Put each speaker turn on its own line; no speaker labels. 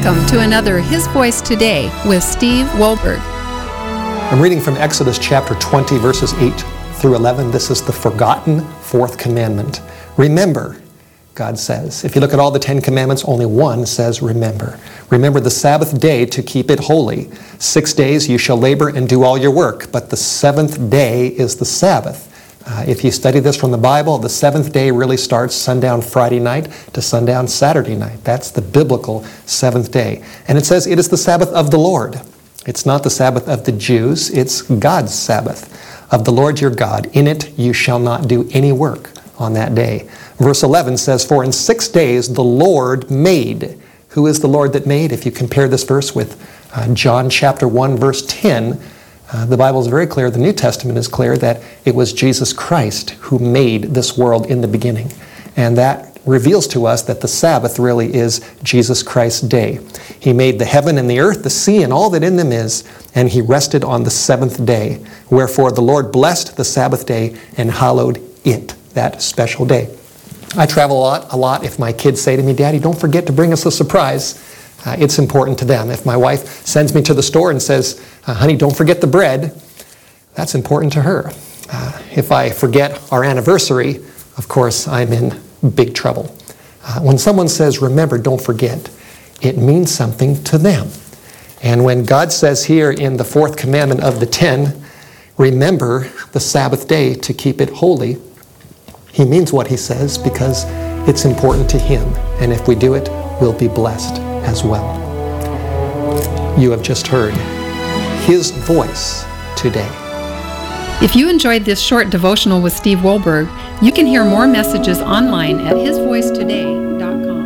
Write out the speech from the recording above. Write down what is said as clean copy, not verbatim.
Welcome to another His Voice Today with Steve Wohlberg.
I'm reading from Exodus chapter 20, verses 8 through 11. This is the forgotten fourth commandment. Remember, God says. If you look at all the 10 commandments, only one says remember. Remember the Sabbath day to keep it holy. 6 days you shall labor and do all your work, but the seventh day is the Sabbath. If you study this from the Bible, the seventh day really starts sundown Friday night to sundown Saturday night. That's the biblical seventh day. And it says it is the Sabbath of the Lord. It's not the Sabbath of the Jews, it's God's Sabbath. Of the Lord your God, in it you shall not do any work on that day. Verse 11 says, for in 6 days the Lord made. Who is the Lord that made? If you compare this verse with John chapter 1, verse 10, the Bible is very clear, the New Testament is clear, that it was Jesus Christ who made this world in the beginning. And that reveals to us that the Sabbath really is Jesus Christ's day. He made the heaven and the earth, the sea, and all that in them is, and He rested on the seventh day. Wherefore the Lord blessed the Sabbath day and hallowed it, that special day. I travel a lot. If my kids say to me, Daddy, don't forget to bring us a surprise, it's important to them. If my wife sends me to the store and says, honey, don't forget the bread, that's important to her. If I forget our anniversary, of course, I'm in big trouble. When someone says, remember, don't forget, it means something to them. And when God says here in the fourth commandment of the 10, remember the Sabbath day to keep it holy, He means what He says because it's important to Him. And if we do it, we'll be blessed as well. You have just heard His Voice Today.
If you enjoyed this short devotional with Steve Wohlberg, you can hear more messages online at hisvoicetoday.com.